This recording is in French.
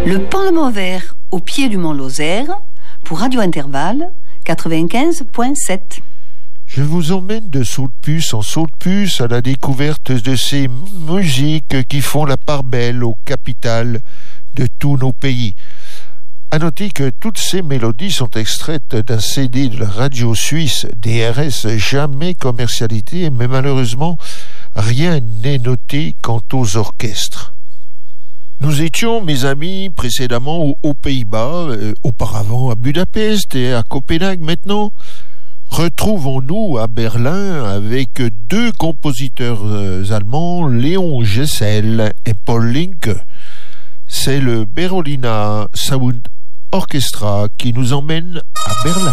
Le Parlement vert au pied du Mont Lozère pour Radio Intervalle 95.7. Je vous emmène de saut de puce en saut de puce à la découverte de ces musiques qui font la part belle aux capitales de tous nos pays. À noter que toutes ces mélodies sont extraites d'un CD de la radio suisse DRS jamais commercialisé, mais malheureusement rien n'est noté quant aux orchestres. Nous étions, mes amis, précédemment aux Pays-Bas, auparavant à Budapest et à Copenhague maintenant. Retrouvons-nous à Berlin avec deux compositeurs allemands, Léon Gessel et Paul Linke. C'est le Berolina Sound Orchestra qui nous emmène à Berlin.